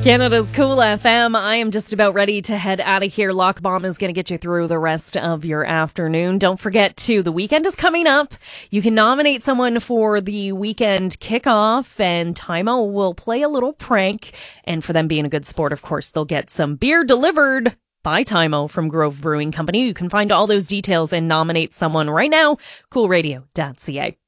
Canada's Cool FM. I am just about ready to head out of here. Lock Bomb is going to get you through the rest of your afternoon. Don't forget to, the weekend is coming up. You can nominate someone for the weekend kickoff, and Tymo will play a little prank. And for them being a good sport, of course, they'll get some beer delivered by Tymo from Grove Brewing Company. You can find all those details and nominate someone right now. Coolradio.ca.